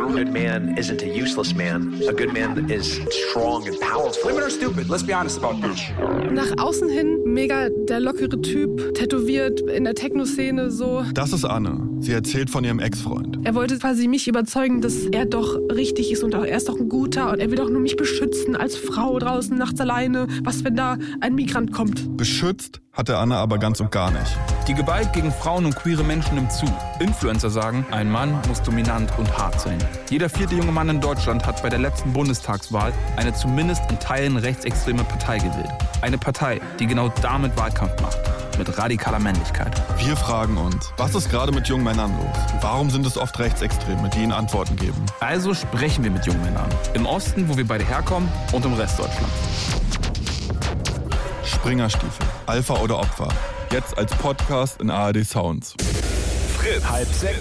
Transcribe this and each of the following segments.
good man isn't a useless man. A good man is strong and powerful. Women are stupid, let's be honest about this. Nach außen hin mega der lockere Typ, tätowiert in der Techno-Szene so. Das ist Anne. Sie erzählt von ihrem Ex-Freund. Er wollte quasi mich überzeugen, dass er doch richtig ist und er ist doch ein guter und er will doch nur mich beschützen als Frau draußen nachts alleine. Was, wenn da ein Migrant kommt? Beschützt hat er Anne aber ganz und gar nicht. Die Gewalt gegen Frauen und queere Menschen nimmt zu. Influencer sagen, ein Mann muss dominant und hart sein. Jeder 4. junge Mann in Deutschland hat bei der letzten Bundestagswahl eine zumindest in Teilen rechtsextreme Partei gewählt. Eine Partei, die genau damit Wahlkampf macht. Mit radikaler Männlichkeit. Wir fragen uns, was ist gerade mit jungen Männern los? Warum sind es oft Rechtsextreme, die ihnen Antworten geben? Also sprechen wir mit jungen Männern. Im Osten, wo wir beide herkommen, und im Rest Deutschlands. Springerstiefel, Alpha oder Opfer. Jetzt als Podcast in ARD Sounds. Fritz. 5:30.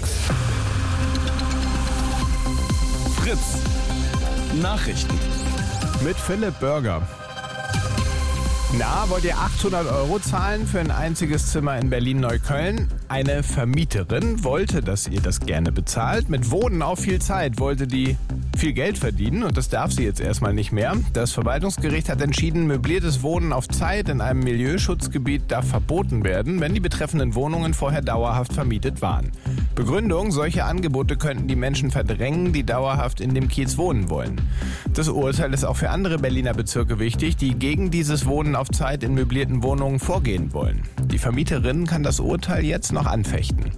Fritz. Nachrichten. Mit Philipp Bürger. Na, wollt ihr 800 € zahlen für ein einziges Zimmer in Berlin-Neukölln? Eine Vermieterin wollte, dass ihr das gerne bezahlt. Mit Wohnen auf viel Zeit wollte die viel Geld verdienen und das darf sie jetzt erstmal nicht mehr. Das Verwaltungsgericht hat entschieden, möbliertes Wohnen auf Zeit in einem Milieuschutzgebiet darf verboten werden, wenn die betreffenden Wohnungen vorher dauerhaft vermietet waren. Begründung, solche Angebote könnten die Menschen verdrängen, die dauerhaft in dem Kiez wohnen wollen. Das Urteil ist auch für andere Berliner Bezirke wichtig, die gegen dieses Wohnen auf Zeit in möblierten Wohnungen vorgehen wollen. Die Vermieterin kann das Urteil jetzt noch anfechten.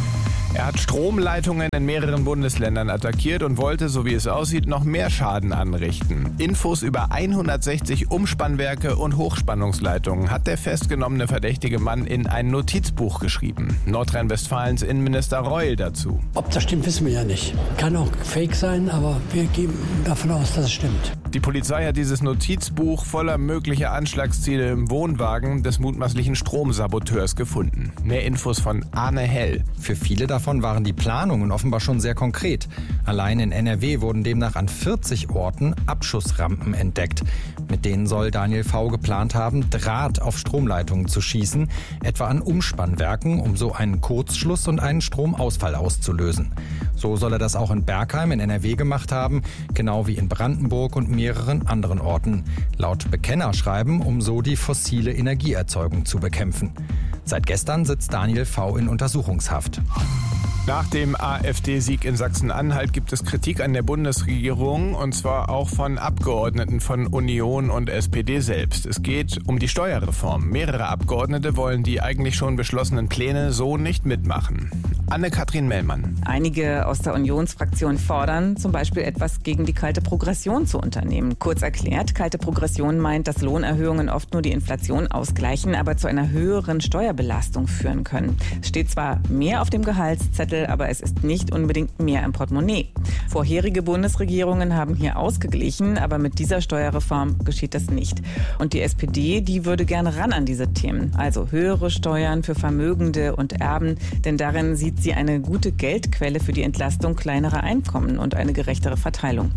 Er hat Stromleitungen in mehreren Bundesländern attackiert und wollte, so wie es aussieht, noch mehr Schaden anrichten. Infos über 160 Umspannwerke und Hochspannungsleitungen hat der festgenommene verdächtige Mann in ein Notizbuch geschrieben. Nordrhein-Westfalens Innenminister Reul dazu. Ob das stimmt, wissen wir ja nicht. Kann auch fake sein, aber wir gehen davon aus, dass es stimmt. Die Polizei hat dieses Notizbuch voller möglicher Anschlagsziele im Wohnwagen des mutmaßlichen Stromsaboteurs gefunden. Mehr Infos von Arne Hell. Für viele davon waren die Planungen offenbar schon sehr konkret. Allein in NRW wurden demnach an 40 Orten Abschussrampen entdeckt. Mit denen soll Daniel V. geplant haben, Draht auf Stromleitungen zu schießen, etwa an Umspannwerken, um so einen Kurzschluss und einen Stromausfall auszulösen. So soll er das auch in Bergheim in NRW gemacht haben, genau wie in Brandenburg und mehreren anderen Orten. Laut Bekennerschreiben, um so die fossile Energieerzeugung zu bekämpfen. Seit gestern sitzt Daniel V. in Untersuchungshaft. Nach dem AfD-Sieg in Sachsen-Anhalt gibt es Kritik an der Bundesregierung, und zwar auch von Abgeordneten von Union und SPD selbst. Es geht um die Steuerreform. Mehrere Abgeordnete wollen die eigentlich schon beschlossenen Pläne so nicht mitmachen. Anne-Kathrin Mellmann. Einige aus der Unionsfraktion fordern zum Beispiel etwas gegen die kalte Progression zu unternehmen. Kurz erklärt, kalte Progression meint, dass Lohnerhöhungen oft nur die Inflation ausgleichen, aber zu einer höheren Steuerbelastung führen können. Es steht zwar mehr auf dem Gehaltszettel, aber es ist nicht unbedingt mehr im Portemonnaie. Vorherige Bundesregierungen haben hier ausgeglichen, aber mit dieser Steuerreform geschieht das nicht. Und die SPD, die würde gerne ran an diese Themen. Also höhere Steuern für Vermögende und Erben, denn darin sieht sie eine gute Geldquelle für die Entlastung kleinerer Einkommen und eine gerechtere Verteilung.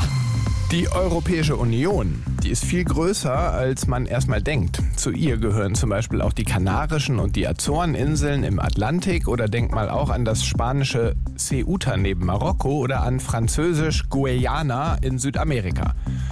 Die Europäische Union, die ist viel größer, als man erstmal denkt. Zu ihr gehören zum Beispiel auch die Kanarischen und die Azoreninseln im Atlantik oder denkt mal auch an das spanische Ceuta neben Marokko oder an französisch Guyana in Südamerika.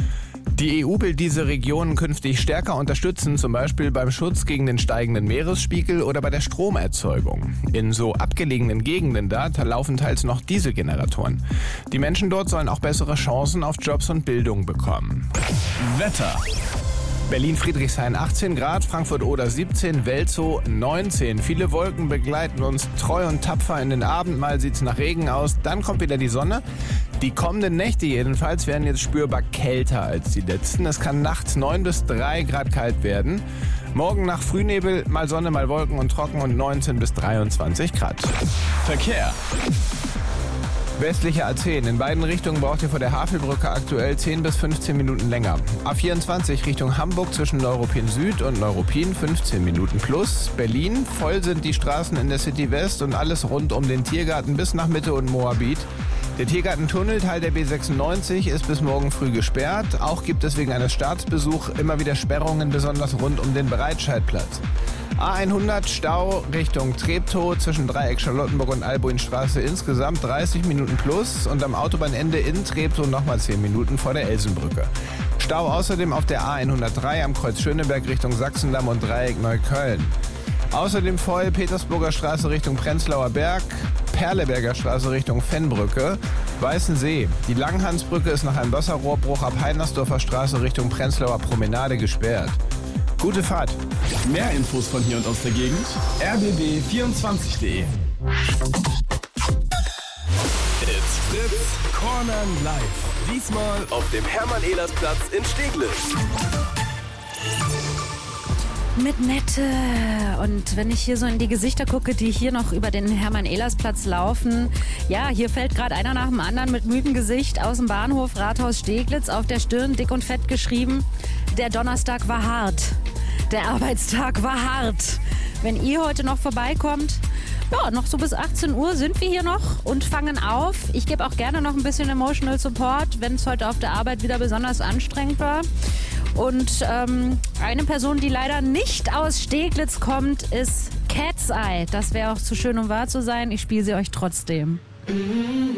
Die EU will diese Regionen künftig stärker unterstützen, zum Beispiel beim Schutz gegen den steigenden Meeresspiegel oder bei der Stromerzeugung. In so abgelegenen Gegenden da laufen teils noch Dieselgeneratoren. Die Menschen dort sollen auch bessere Chancen auf Jobs und Bildung bekommen. Wetter. Berlin-Friedrichshain 18 Grad, Frankfurt-Oder 17, Welzow 19. Viele Wolken begleiten uns treu und tapfer in den Abend. Mal sieht's nach Regen aus, dann kommt wieder die Sonne. Die kommenden Nächte jedenfalls werden jetzt spürbar kälter als die letzten. Es kann nachts 9 bis 3 Grad kalt werden. Morgen nach Frühnebel, mal Sonne, mal Wolken und trocken und 19 bis 23 Grad. Verkehr. Westliche A10. In beiden Richtungen braucht ihr vor der Havelbrücke aktuell 10 bis 15 Minuten länger. A24 Richtung Hamburg zwischen Neuruppin Süd und Neuruppin 15 Minuten plus. Berlin, voll sind die Straßen in der City West und alles rund um den Tiergarten bis nach Mitte und Moabit. Der Tiergartentunnel, Teil der B96, ist bis morgen früh gesperrt. Auch gibt es wegen eines Staatsbesuchs immer wieder Sperrungen, besonders rund um den Breitscheidplatz. A100 Stau Richtung Treptow zwischen Dreieck Charlottenburg und Albuinstraße insgesamt 30 Minuten plus und am Autobahnende in Treptow nochmal 10 Minuten vor der Elsenbrücke. Stau außerdem auf der A103 am Kreuz Schöneberg Richtung Sachsendamm und Dreieck Neukölln. Außerdem voll Petersburger Straße Richtung Prenzlauer Berg, Perleberger Straße Richtung Fennbrücke, Weißensee. Die Langhansbrücke ist nach einem Wasserrohrbruch ab Heinersdorfer Straße Richtung Prenzlauer Promenade gesperrt. Gute Fahrt. Mehr Infos von hier und aus der Gegend rbb24.de. It's Fritz Corner Live. Diesmal auf dem Hermann-Ehlers-Platz in Steglitz. Mit Nette. Und wenn ich hier so in die Gesichter gucke, die hier noch über den Hermann-Ehlers-Platz laufen, ja, hier fällt gerade einer nach dem anderen mit müdem Gesicht aus dem Bahnhof Rathaus Steglitz, auf der Stirn dick und fett geschrieben: Der Donnerstag war hart. Der Arbeitstag war hart. Wenn ihr heute noch vorbeikommt, ja, noch so bis 18 Uhr sind wir hier noch und fangen auf. Ich gebe auch gerne noch ein bisschen Emotional Support, wenn es heute auf der Arbeit wieder besonders anstrengend war. Und eine Person, die leider nicht aus Steglitz kommt, ist Cat's Eye. Das wäre auch zu schön, um wahr zu sein. Ich spiele sie euch trotzdem.